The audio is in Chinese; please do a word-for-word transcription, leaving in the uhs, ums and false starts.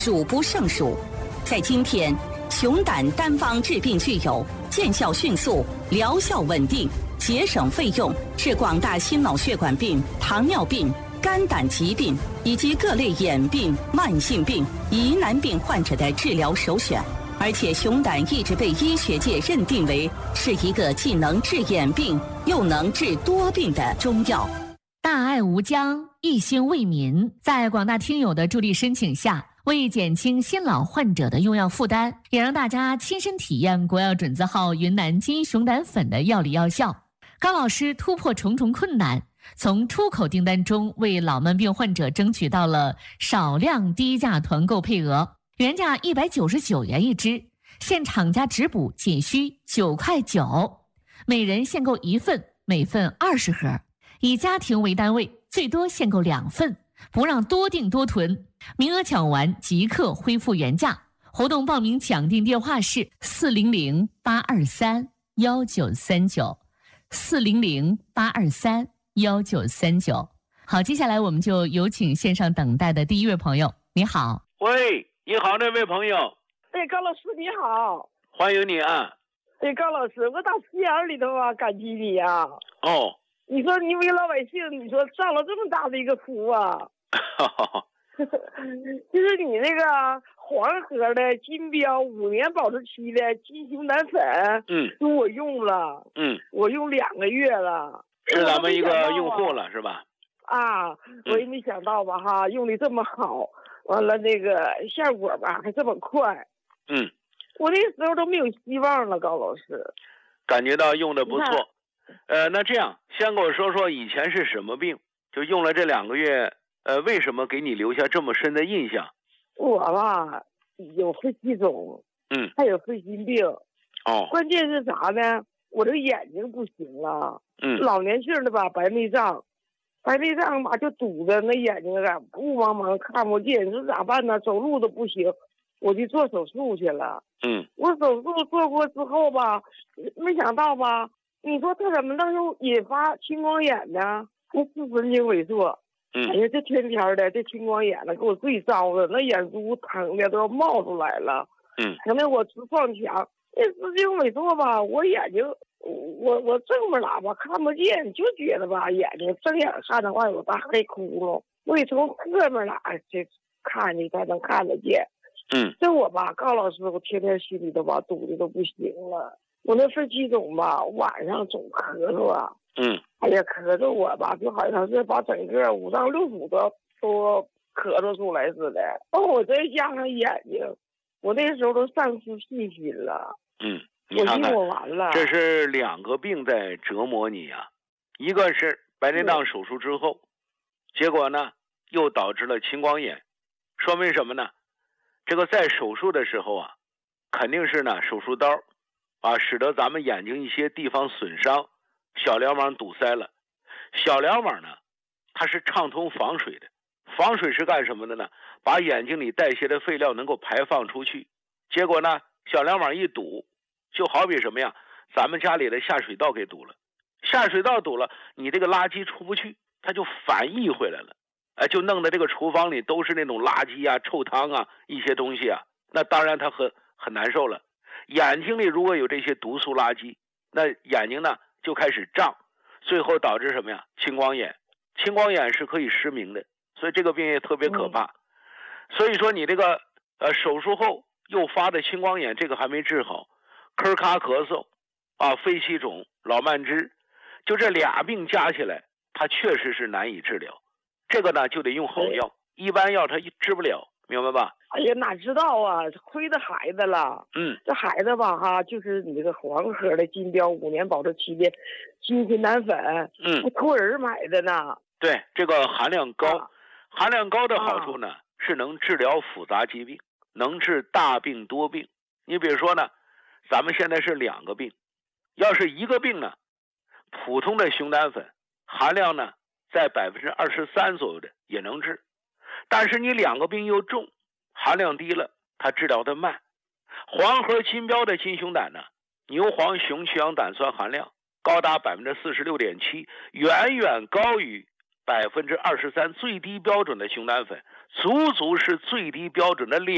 数不胜数。在今天，熊胆单方治病具有见效迅速、疗效稳定、节省费用，是广大心脑血管病、糖尿病、肝胆疾病以及各类眼病、慢性病、疑难病患者的治疗首选。而且熊胆一直被医学界认定为是一个既能治眼病又能治多病的中药。 大爱无疆，一心为民，在广大听友的助力申请下，为减轻新老患者的用药负担，也让大家亲身体验国药准字号云南金熊胆粉的药理药效。高老师突破重重困难，从出口订单中为老慢病患者争取到了少量低价团购配额，原价一百九十九元一支，现厂家直补仅需九块九，每人限购一份，每份二十盒，以家庭为单位，最多限购两份，不让多订多囤，名额抢完即刻恢复原价。活动报名抢订电话是四零零八二三幺九三九，四零零八二三幺九三九。好，接下来我们就有请线上等待的第一位朋友。你好。 喂，你好，那位朋友。 哎，高老师你好。 欢迎你啊。 哎，高老师，我打心眼里头啊感激你啊。 哦。 你说你为老百姓，你说造了这么大的一个福啊。就是你那个黄盒的金标五年保质期的金熊胆粉， 嗯， 我用了， 嗯， 我用两个月了， 是咱们一个用户了，是吧？ 啊，我也没想到吧，哈，用的这么好，完了那个效果吧还这么快， 嗯， 我那时候都没有希望了，高老师， 感觉到用的不错，呃，那这样先跟我说说以前是什么病，就用了这两个月。呃，为什么给你留下这么深的印象？ 我吧有肺气肿， 嗯， 还有肺心病。 哦， 关键是啥呢？我这个眼睛不行了， 嗯， 老年性的吧，白内障，白内障吧就堵着那眼睛啊，雾茫茫看不见，你说咋办呢？走路都不行，我就做手术去了。 嗯， 我手术做过之后吧，没想到吧，你说他怎么能引发青光眼呢？他视神经萎缩。 嗯， 哎呀，这天天的这青光眼了，给我最糟的，那眼珠疼的都要冒出来了。 嗯， 疼的我直撞墙。那视经萎缩吧，我眼睛，我我正面喇叭看不见，就觉得吧，眼睛睁眼看的话有大黑窟窿，我得从侧面喇这看你才能看得见。 嗯， 这我吧，高老师，我天天心里头吧堵的都不行了。我那肺气肿吧，晚上总咳嗽啊。 嗯， 哎呀，咳嗽我吧，就好像是把整个五脏六腑都都咳嗽出来似的。哦，我再加上眼睛，我那时候都丧失信心了。 嗯，你看看， 我完了， 这是两个病在折磨你呀、啊。一个是白内障手术之后，结果呢又导致了青光眼，说明什么呢？这个在手术的时候啊，肯定是呢手术刀啊，使得咱们眼睛一些地方损伤。小梁网堵塞了，小梁网呢，它是畅通防水的。防水是干什么的呢？把眼睛里代谢的废料能够排放出去。结果呢，小梁网一堵，就好比什么呀？咱们家里的下水道给堵了，下水道堵了，你这个垃圾出不去，它就反溢回来了，哎，就弄得这个厨房里都是那种垃圾啊、臭汤啊一些东西啊，那当然它很很难受了。眼睛里如果有这些毒素垃圾，那眼睛呢？就开始胀，最后导致什么呀？青光眼。青光眼是可以失明的，所以这个病也特别可怕。嗯、所以说你这个呃手术后诱发的青光眼，这个还没治好，咳咔咳嗽啊，肺气肿、老慢支，就这俩病加起来，它确实是难以治疗。这个呢就得用好药，一般药它治不了，明白吧？ 哎呀，哪知道啊，亏的孩子了。 嗯， 这孩子吧，哈，就是你这个黄盒的金标五年保质期的金熊胆粉， 嗯， 托人买的呢。 对，这个含量高， 啊、 含量高的好处呢、啊、是能治疗复杂疾病，能治大病多病。你比如说呢，咱们现在是两个病，要是一个病呢，普通的熊胆粉含量呢在百分之二十三左右的也能治，但是你两个病又重。含量低了，它治疗的慢。黄盒金标的金熊胆呢，牛黄熊去氧胆酸含量高达百分之四十六点七，远远高于百分之二十三最低标准的熊胆粉，足足是最低标准的两。